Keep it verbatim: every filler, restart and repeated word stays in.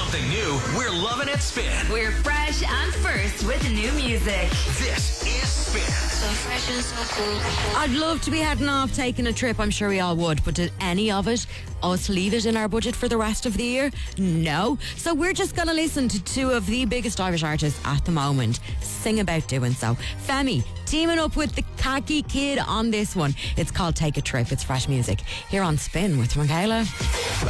something new, we're loving it Spin. We're fresh and first with new music. This is Spin. So fresh and so cool. I'd love to be heading off taking a trip. I'm sure we all would. But did any of it us leave it in our budget for the rest of the year? No. So we're just going to listen to two of the biggest Irish artists at the moment sing about doing so. Femi teaming up with the Khaki Kid on this one. It's called Take a Trip. It's fresh music here on Spin with Michaela.